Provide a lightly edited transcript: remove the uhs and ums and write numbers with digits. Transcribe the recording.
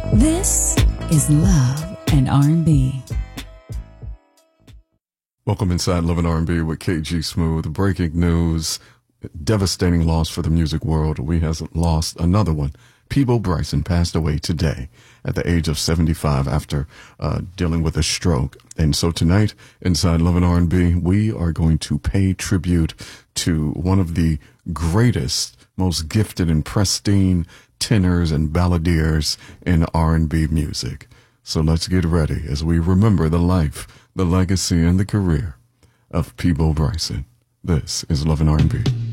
This is Love and R&B. Welcome inside Love and R&B with KG Smooth. Breaking news, devastating loss for the music world. We have lost another one. Peabo Bryson passed away today at the age of 75 after dealing with a stroke. And so tonight, inside Love and R&B, we are going to pay tribute to one of the greatest, most gifted and pristine tenors and balladeers in R&B music. So let's get ready as we remember the life, the legacy, and the career of Peabo Bryson. This is Love and R&B.